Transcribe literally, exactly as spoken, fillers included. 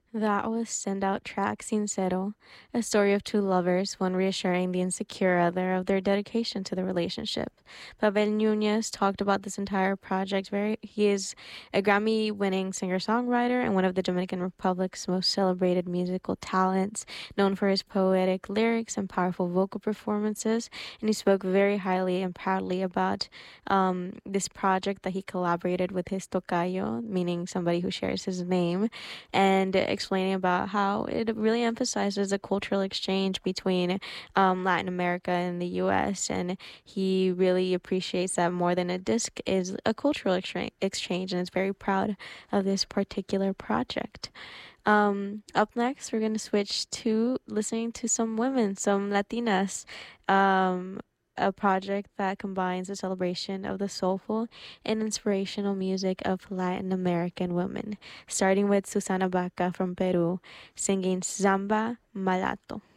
That was standout track Sincero, a story of two lovers, one reassuring the insecure other of their dedication to the relationship. Pavel Nunez talked about this entire project. Very, he is a Grammy-winning singer-songwriter and one of the Dominican Republic's most celebrated musical talents, known for his poetic lyrics and powerful vocal performances. And he spoke very highly and proudly about um, this project that he collaborated with his tocayo, meaning somebody who shares his name, and explaining about how it really emphasizes a cultural exchange between um, Latin America and the U S. And he really appreciates that more than a disc is a cultural exchange, exchange and is very proud of this particular project. Um, up next, we're going to switch to listening to some women, some Latinas. Um, a project that combines the celebration of the soulful and inspirational music of Latin American women, starting with Susana Baca from Peru singing Samba Malato.